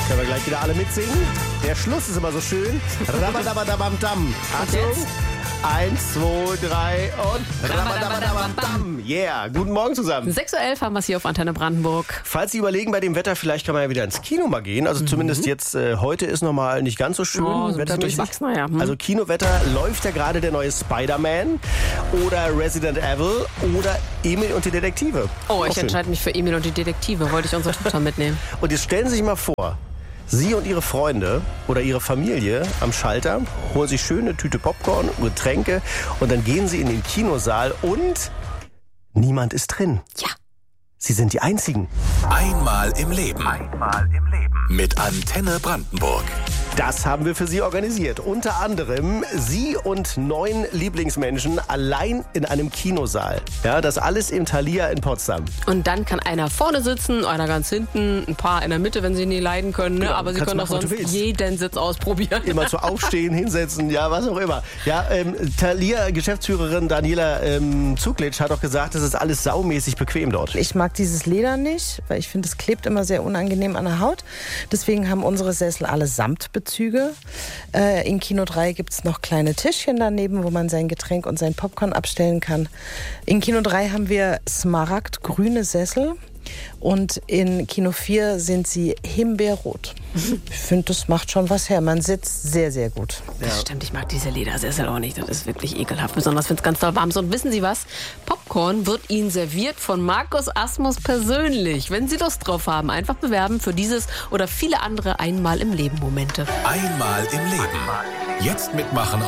Können wir gleich wieder alle mitsingen? Der Schluss ist immer so schön. Rabadabadabam-dam. Achtung. 1, 2, 3 und Rabadabadabam-dam. Yeah, guten Morgen zusammen. 6:11 Uhr haben wir es hier auf Antenne Brandenburg. Falls Sie überlegen, bei dem Wetter, vielleicht kann man ja wieder ins Kino mal gehen. Also zumindest jetzt, heute ist nochmal nicht ganz so schön so wettermäßig. durchwachsen, ja. Also Kinowetter, läuft ja gerade der neue Spider-Man oder Resident Evil oder Emil und die Detektive. Oh, ich entscheide mich für Emil und die Detektive. Wollte ich unsere Tochter mitnehmen. Und jetzt stellen Sie sich mal vor, Sie und Ihre Freunde oder Ihre Familie am Schalter holen sich schöne Tüte Popcorn, Getränke und dann gehen Sie in den Kinosaal und niemand ist drin. Ja. Sie sind die Einzigen. Einmal im Leben. Mit Antenne Brandenburg. Das haben wir für Sie organisiert. Unter anderem Sie und 9 Lieblingsmenschen allein in einem Kinosaal. Ja, das alles im Thalia in Potsdam. Und dann kann einer vorne sitzen, einer ganz hinten, ein paar in der Mitte, wenn sie nie leiden können. Ne? Genau, Aber sie kannst können auch machen, was du sonst willst. jeden Sitz ausprobieren. Immer zu aufstehen, hinsetzen, ja, was auch immer. Ja, Thalia-Geschäftsführerin Daniela Zuklitsch hat auch gesagt, es ist alles saumäßig bequem dort. Ich mag dieses Leder nicht, weil ich finde, es klebt immer sehr unangenehm an der Haut. Deswegen haben unsere Sessel alle Samtbezüge. In Kino 3 gibt es noch kleine Tischchen daneben, wo man sein Getränk und sein Popcorn abstellen kann. In Kino 3 haben wir smaragdgrüne Sessel. Und in Kino 4 sind sie himbeerrot. Ich finde, das macht schon was her. Man sitzt sehr, sehr gut. Das stimmt, ich mag diese Ledersessel auch nicht. Das ist wirklich ekelhaft, besonders wenn es ganz doll warm ist. Und wissen Sie was? Popcorn wird Ihnen serviert von Markus Asmus persönlich. Wenn Sie Lust drauf haben, einfach bewerben für dieses oder viele andere Einmal im Leben Momente. Einmal im Leben. Jetzt mitmachen